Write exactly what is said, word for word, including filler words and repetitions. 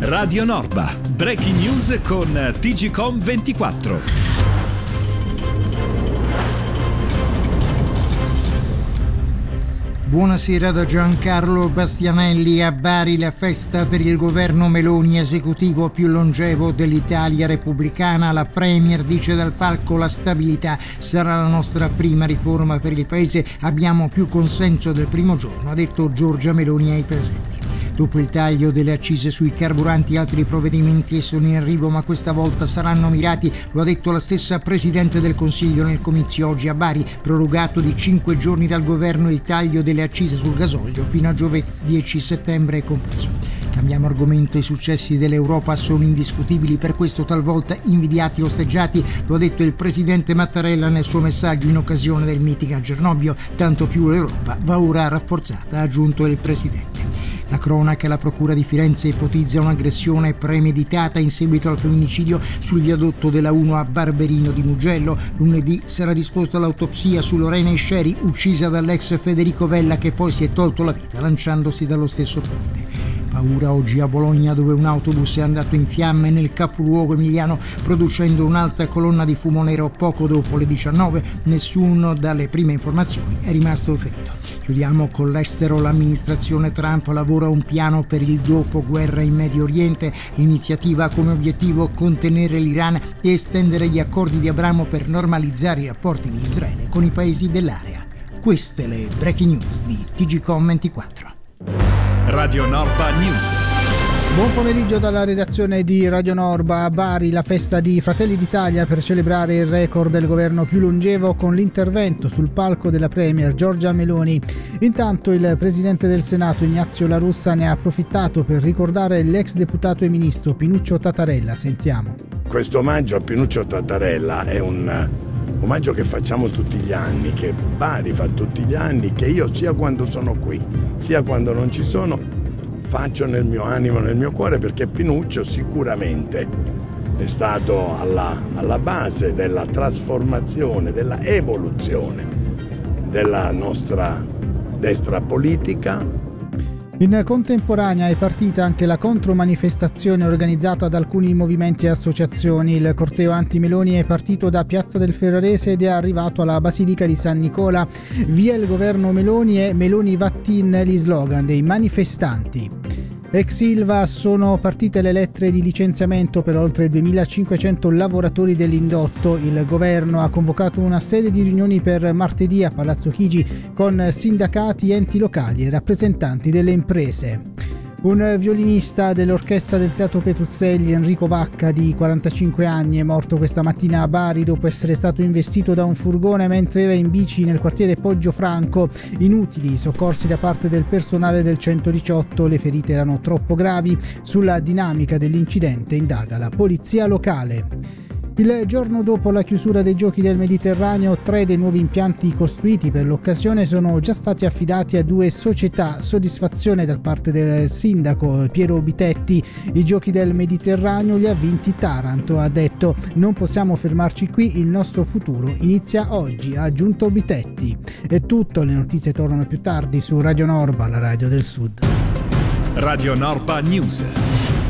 Radio Norba, breaking news con T G Com ventiquattro. Buonasera da Giancarlo Bastianelli. A Bari la festa per il governo Meloni, esecutivo più longevo dell'Italia repubblicana. La Premier dice dal palco: la stabilità sarà la nostra prima riforma per il paese, abbiamo più consenso del primo giorno, ha detto Giorgia Meloni ai presenti. Dopo il taglio delle accise sui carburanti, altri provvedimenti sono in arrivo, ma questa volta saranno mirati, lo ha detto la stessa Presidente del Consiglio nel comizio oggi a Bari. Prorogato di cinque giorni dal governo il taglio delle accise sul gasolio fino a giovedì dieci settembre compreso. Cambiamo argomento. I successi dell'Europa sono indiscutibili, per questo talvolta invidiati e osteggiati, lo ha detto il presidente Mattarella nel suo messaggio in occasione del meeting a Cernobbio. Tanto più l'Europa va ora rafforzata, ha aggiunto il presidente. La cronaca: la procura di Firenze ipotizza un'aggressione premeditata in seguito al femminicidio sul viadotto della uno a Barberino di Mugello. Lunedì sarà disposta l'autopsia su Lorena Isceri, uccisa dall'ex Federico Vella, che poi si è tolto la vita lanciandosi dallo stesso ponte. Paura oggi a Bologna, dove un autobus è andato in fiamme nel capoluogo emiliano, producendo un'alta colonna di fumo nero poco dopo le diciannove. Nessuno, dalle prime informazioni, è rimasto ferito. Chiudiamo con l'estero. L'amministrazione Trump lavora a un piano per il dopoguerra in Medio Oriente. L'iniziativa ha come obiettivo contenere l'Iran e estendere gli accordi di Abramo per normalizzare i rapporti di Israele con i paesi dell'area. Queste le breaking news di T G Com ventiquattro. Radio Norba News. Buon pomeriggio dalla redazione di Radio Norba. A Bari la festa di Fratelli d'Italia per celebrare il record del governo più longevo, con l'intervento sul palco della Premier Giorgia Meloni. Intanto il presidente del Senato Ignazio La Russa ne ha approfittato per ricordare l'ex deputato e ministro Pinuccio Tatarella. Sentiamo. Questo omaggio a Pinuccio Tatarella è un omaggio che facciamo tutti gli anni, che Bari fa tutti gli anni, che io sia quando sono qui, sia quando non ci sono, faccio nel mio animo, nel mio cuore, perché Pinuccio sicuramente è stato alla, alla base della trasformazione, della evoluzione della nostra destra politica. In contemporanea è partita anche la contromanifestazione organizzata da alcuni movimenti e associazioni. Il corteo anti-Meloni è partito da Piazza del Ferrarese ed è arrivato alla Basilica di San Nicola. Via il governo Meloni e Meloni Vattin gli slogan dei manifestanti. Ex Ilva: sono partite le lettere di licenziamento per oltre duemilacinquecento lavoratori dell'indotto. Il governo ha convocato una serie di riunioni per martedì a Palazzo Chigi con sindacati, enti locali e rappresentanti delle imprese. Un violinista dell'orchestra del Teatro Petruzzelli, Enrico Vacca, di quarantacinque anni, è morto questa mattina a Bari dopo essere stato investito da un furgone mentre era in bici nel quartiere Poggio-Franco. Inutili soccorsi da parte del personale del centodiciotto, le ferite erano troppo gravi. Sulla dinamica dell'incidente indaga la polizia locale. Il giorno dopo la chiusura dei Giochi del Mediterraneo, tre dei nuovi impianti costruiti per l'occasione sono già stati affidati a due società. Soddisfazione da parte del sindaco Piero Bitetti. I Giochi del Mediterraneo li ha vinti Taranto, ha detto. Non possiamo fermarci qui, il nostro futuro inizia oggi, ha aggiunto Bitetti. È tutto, le notizie tornano più tardi su Radio Norba, la radio del Sud. Radio Norba News.